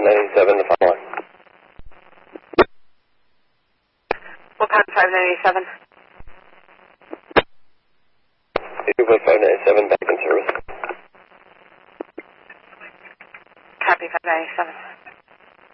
597 to follow. What kind of 597? 597 back in service. Copy 597.